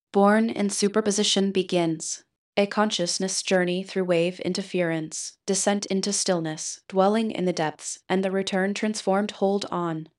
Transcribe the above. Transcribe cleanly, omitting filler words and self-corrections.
Born in superposition begins. A consciousness journey through wave interference, descent into stillness, dwelling in the depths, and the return transformed hold on.